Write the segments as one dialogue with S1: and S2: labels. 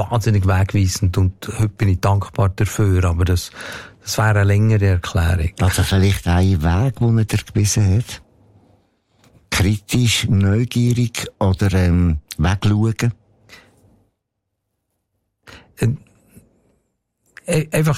S1: wahnsinnig wegweisend und heute bin ich dankbar dafür, aber das wäre eine längere Erklärung.
S2: Also vielleicht ein Weg, den er dir gewiesen hat? Kritisch, neugierig oder wegschauen?
S1: Einfach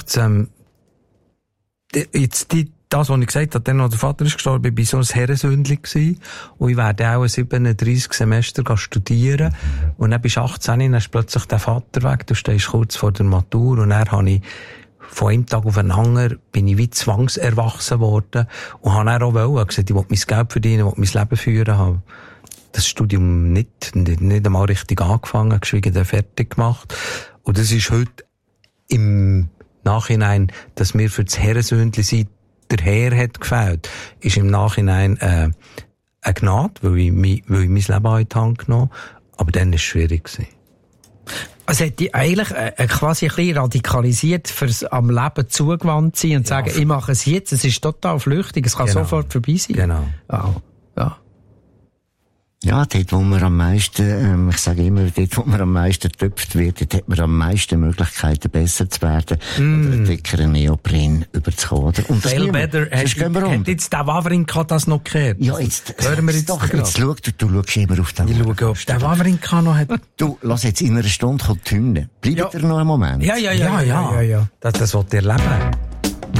S1: das, was ich gesagt habe, dann, als der Vater ist gestorben, ich war so ein Herrensündli gewesen. Und ich werde auch 37 Semester studieren. Und dann bist du 18, dann ist plötzlich der Vater weg, du stehst kurz vor der Matur. Und dann habe ich von einem Tag auf den anderen, bin ich wie zwangserwachsen worden. Und habe dann auch gesagt, ich will mein Geld verdienen, ich will mein Leben führen haben. Das Studium nicht einmal richtig angefangen, geschwiegen dann fertig gemacht. Und das ist heute im Nachhinein, dass mir für das Herrensündli sein der Herr hat gefällt, ist im Nachhinein eine Gnade, weil ich mein Leben in die Hand genommen habe. Aber dann war es schwierig gewesen.
S3: Also hätte ich eigentlich quasi ein bisschen radikalisiert, fürs am Leben zugewandt sein und sagen, ich mache es jetzt, es ist total flüchtig, es kann sofort vorbei sein.
S1: Genau.
S3: Oh, ja.
S2: Ja, dort, wo man am meisten, ich sage immer, dort, wo man am meisten getöpft wird, dort hat man am meisten Möglichkeiten, besser zu werden, oder einen dickeren Neopren überzukommen, oder? Und das
S1: Viel better. Hat jetzt der Wawrinka das noch gehört?
S2: Ja, jetzt,
S1: hören wir jetzt
S2: doch, jetzt schau, du schaust immer auf den.
S1: Ich schaue, ob der Wawrinka noch hat.
S2: Du, lass jetzt in einer Stunde die Hymne. Bleibt ihr noch einen Moment?
S1: Ja. Das wollt ihr erleben.